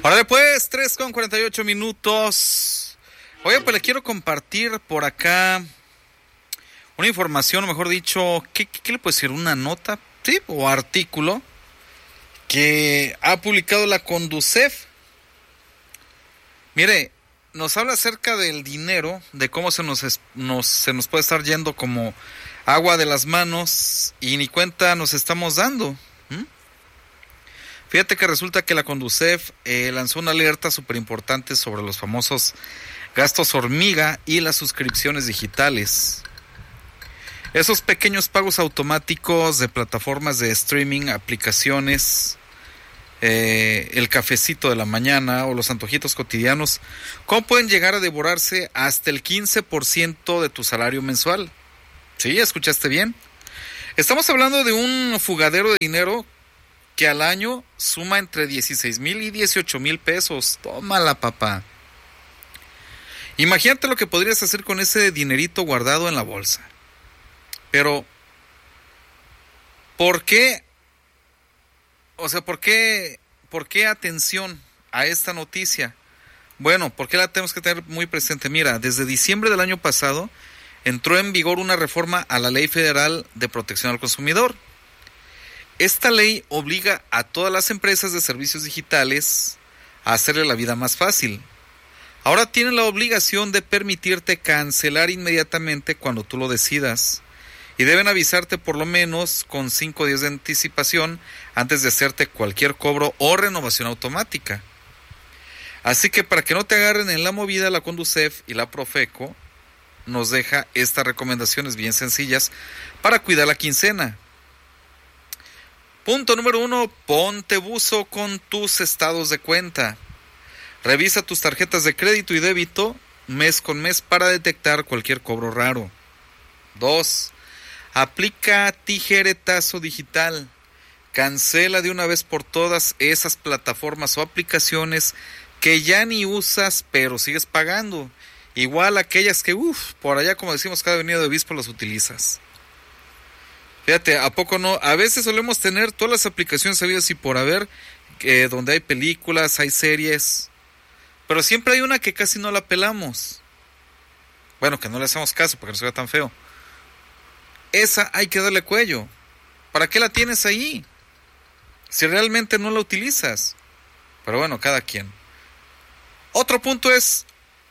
Órale pues, 3:48. Oye, pues le quiero compartir por acá una información, o mejor dicho, ¿qué le puedo decir? Una nota, sí, o artículo que ha publicado la Conducef. Mire, nos habla acerca del dinero, de cómo se nos puede estar yendo como agua de las manos y ni cuenta nos estamos dando. Fíjate que resulta que la Conducef lanzó una alerta súper importante sobre los famosos gastos hormiga y las suscripciones digitales. Esos pequeños pagos automáticos de plataformas de streaming, aplicaciones, el cafecito de la mañana o los antojitos cotidianos, ¿cómo pueden llegar a devorarse hasta el 15% de tu salario mensual? Sí, escuchaste bien. Estamos hablando de un fugadero de dinero que al año suma entre 16,000 y 18,000 pesos. Tómala, papá. Imagínate lo que podrías hacer con ese dinerito guardado en la bolsa. Pero, ¿por qué? O sea, ¿por qué atención a esta noticia? Bueno, ¿por qué la tenemos que tener muy presente? Mira, desde diciembre del año pasado entró en vigor una reforma a la Ley Federal de Protección al Consumidor. Esta ley obliga a todas las empresas de servicios digitales a hacerle la vida más fácil. Ahora tienen la obligación de permitirte cancelar inmediatamente cuando tú lo decidas. Y deben avisarte por lo menos con 5 días de anticipación antes de hacerte cualquier cobro o renovación automática. Así que para que no te agarren en la movida, la Conducef y la Profeco nos deja estas recomendaciones bien sencillas para cuidar la quincena. Punto número 1, ponte buzo con tus estados de cuenta. Revisa tus tarjetas de crédito y débito mes con mes para detectar cualquier cobro raro. 2. Aplica tijeretazo digital. Cancela de una vez por todas esas plataformas o aplicaciones que ya ni usas pero sigues pagando. Igual aquellas que, por allá como decimos cada avenida de obispo las utilizas. Fíjate, ¿a poco no? A veces solemos tener todas las aplicaciones habidas y por haber, donde hay películas, hay series, pero siempre hay una que casi no la pelamos. Bueno, que no le hacemos caso para que no se vea tan feo. Esa hay que darle cuello. ¿Para qué la tienes ahí? Si realmente no la utilizas. Pero bueno, cada quien. Otro punto es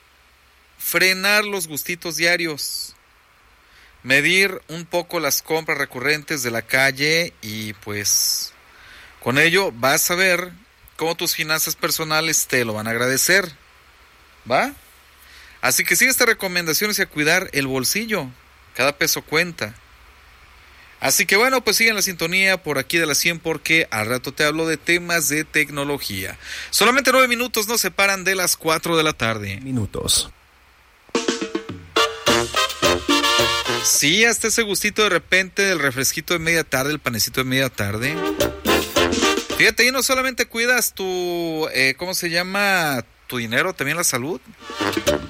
frenar los gustitos diarios. Medir un poco las compras recurrentes de la calle y pues con ello vas a ver cómo tus finanzas personales te lo van a agradecer. ¿Va? Así que sigue estas recomendaciones y a cuidar el bolsillo. Cada peso cuenta. Así que bueno, pues sigue en la sintonía por aquí de la 100 porque al rato te hablo de temas de tecnología. Solamente 9 minutos nos separan de las 4 de la tarde. Sí, hasta ese gustito de repente del refresquito de media tarde, el panecito de media tarde. Fíjate, y no solamente cuidas tu, ¿cómo se llama? Tu dinero, también la salud.